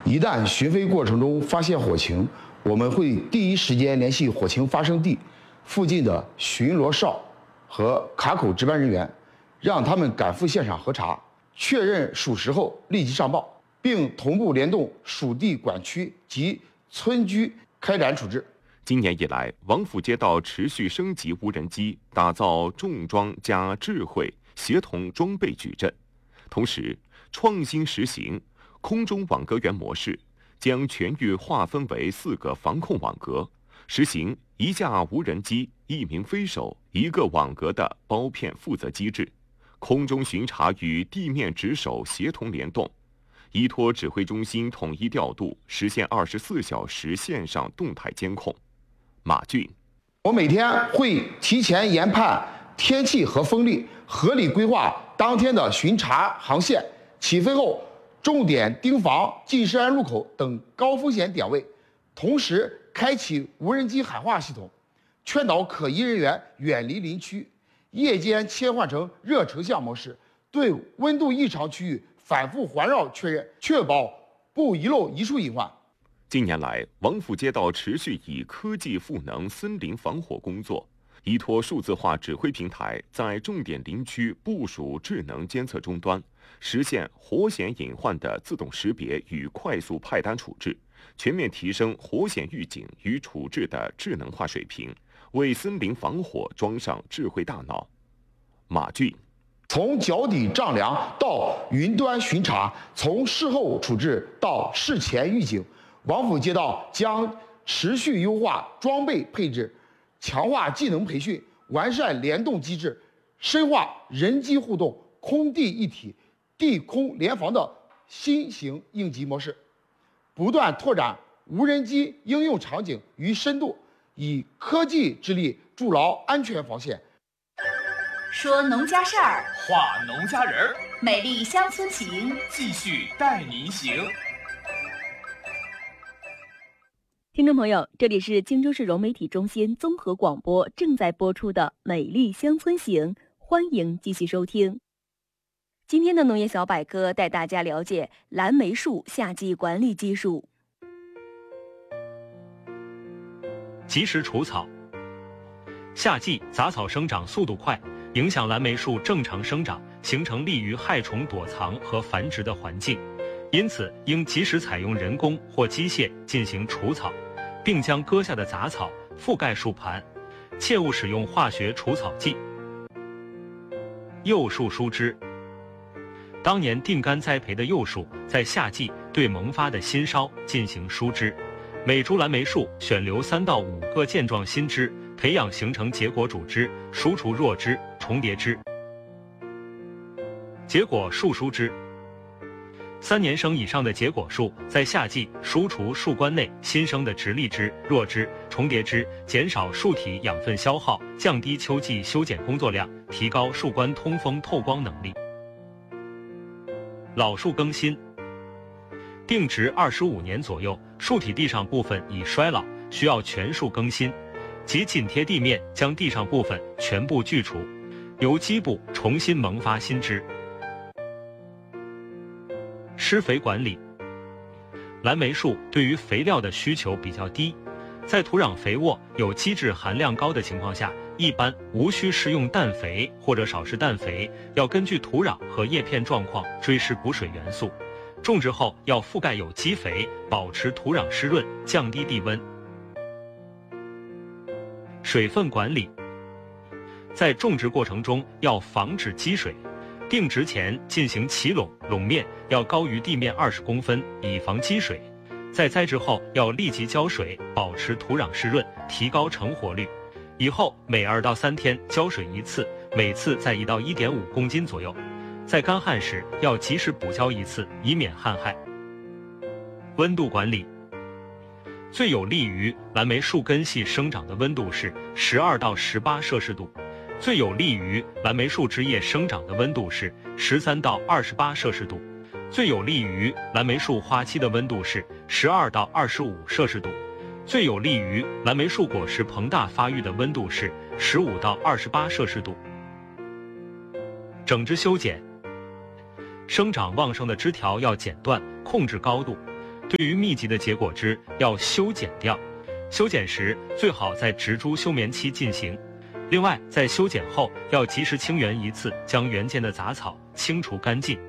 一旦巡飞过程中发现火情，我们会第一时间联系火情发生地附近的巡逻哨和卡口值班人员，让他们赶赴现场核查，确认属实后立即上报，并同步联动属地管区及村居开展处置。 今年以来，王府街道持续升级无人机，打造重装加智慧协同装备矩阵，同时创新实行空中网格员模式，将全域划分为4个防控网格，实行1架无人机、1名飞手、1个网格的包片负责机制，空中巡查与地面值守协同联动，依托指挥中心统一调度，实现24小时线上动态监控。马俊， 我每天会提前研判天气和风力，合理规划当天的巡查航线，起飞后重点盯防进山路口等高风险点位，同时开启无人机喊话系统，劝导可疑人员远离林区，夜间切换成热成像模式，对温度异常区域反复环绕确认，确保不遗漏一处隐患。 近年来，王府街道持续以科技赋能森林防火工作，依托数字化指挥平台，在重点林区部署智能监测终端，实现火险隐患的自动识别与快速派单处置，全面提升火险预警与处置的智能化水平，为森林防火装上智慧大脑。马俊， 从脚底丈量到云端巡查，从事后处置到事前预警，王府街道将持续优化装备配置，强化技能培训，完善联动机制，深化人机互动、空地一体、地空联防的新型应急模式，不断拓展无人机应用场景与深度，以科技之力筑牢安全防线。 说农家事儿， 话农家人儿， 美丽乡村行， 继续带您行。 听众朋友，这里是荆州市融媒体中心综合广播正在播出的《美丽乡村行》，欢迎继续收听。今天的农业小百科带大家了解蓝莓树夏季管理技术。 及时除草。夏季杂草生长速度快，影响蓝莓树正常生长，形成利于害虫躲藏和繁殖的环境，因此应及时采用人工或机械进行除草，并将割下的杂草覆盖树盘，切勿使用化学除草剂。柚树疏枝。当年定杆栽培的柚树在夏季对萌发的新梢进行疏枝，每株蓝莓树选留3到5个健壮新枝，培养形成结果主枝，疏除弱枝、重叠枝。结果树疏枝。3年生以上的结果树在夏季疏除树冠内新生的直立枝、弱枝、重叠枝，减少树体养分消耗，降低秋季修剪工作量，提高树冠通风透光能力。老树更新。定植25年左右，树体地上部分已衰老，需要全树更新，即紧贴地面将地上部分全部锯除，由基部重新萌发新枝。施肥管理。蓝莓树对于肥料的需求比较低，在土壤肥沃、有基质含量高的情况下，一般无需施用氮肥或者少施氮肥，要根据土壤和叶片状况追施补水元素。种植后要覆盖有机肥，保持土壤湿润，降低地温。水分管理。在种植过程中要防止积水，定植前进行齐垄，垄面要高于地面20公分，以防积水。在栽植后要立即浇水，保持土壤湿润，提高成活率。以后每2到3天浇水1次，每次在1到1.5公斤左右。在干旱时要及时补浇1次，以免旱害。温度管理。最有利于蓝莓树根系生长的温度是12到18摄氏度，最有利于蓝莓树枝叶生长的温度是13到28摄氏度，最有利于蓝莓树花期的温度是12到25摄氏度，最有利于蓝莓树果实膨大发育的温度是15到28摄氏度。整枝修剪。生长旺盛的枝条要剪断，控制高度， 对于密集的结果枝要修剪掉，修剪时最好在植株休眠期进行。另外，在修剪后要及时清园一次，将园间的杂草清除干净。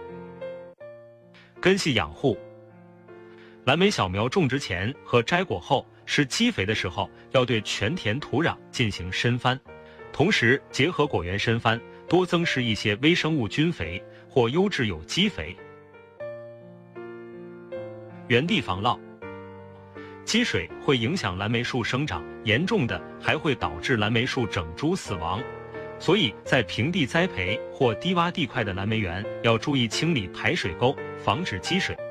根系养护，蓝莓小苗种植前和摘果后是基肥的时候，要对全田土壤进行深翻，同时结合果园深翻，多增施一些微生物菌肥或优质有机肥。原地防涝，积水会影响蓝莓树生长，严重的还会导致蓝莓树整株死亡。所以在平地栽培或低洼地块的蓝莓园，要注意清理排水沟，防止积水。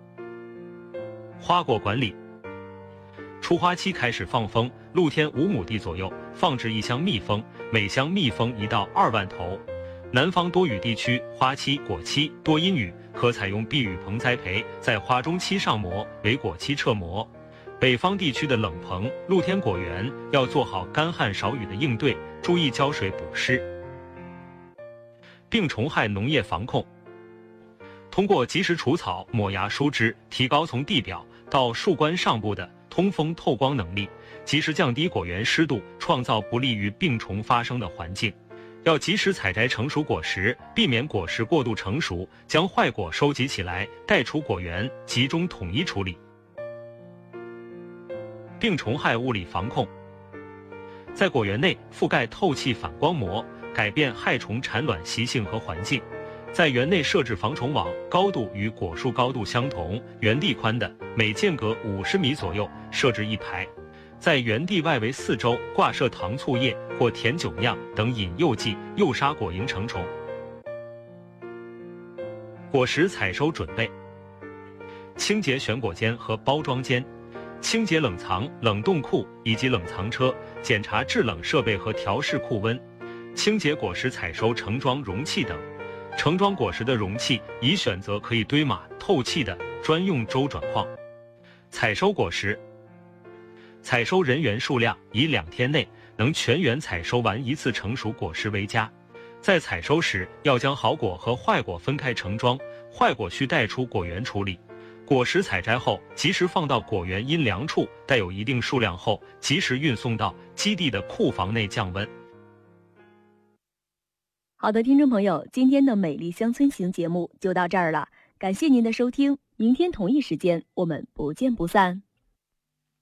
花果管理，出花期开始放蜂，露天5亩地左右放置1箱蜜蜂，每箱蜜蜂1到2万头。南方多雨地区花期、果期多阴雨，可采用避雨棚栽培，在花中期上膜，为果期撤膜。北方地区的冷棚、露天果园要做好干旱少雨的应对，注意浇水补湿。病虫害农业防控，通过及时除草、抹芽疏枝，提高从地表到树冠上部的通风透光能力，及时降低果园湿度，创造不利于病虫发生的环境。要及时采摘成熟果实，避免果实过度成熟，将坏果收集起来带出果园，集中统一处理。病虫害物理防控，在果园内覆盖透气反光膜，改变害虫产卵习性和环境。在园内设置防虫网，高度与果树高度相同，园地宽的，每间隔50米左右设置1排。在园地外围4周挂设糖醋液或甜酒酿等引诱剂，诱杀果蝇成虫。果实采收准备，清洁选果间和包装间，清洁冷藏、冷冻库以及冷藏车，检查制冷设备和调试库温，清洁果实采收盛装容器等。盛装果实的容器宜选择可以堆码、透气的专用周转框。采收果实，采收人员数量以2天内能全园采收完1次成熟果实为佳。在采收时要将好果和坏果分开盛装，坏果需带出果园处理。果实采摘后及时放到果园阴凉处，带有一定数量后及时运送到基地的库房内降温。 好的，听众朋友，今天的美丽乡村行节目就到这儿了，感谢您的收听，明天同一时间我们不见不散。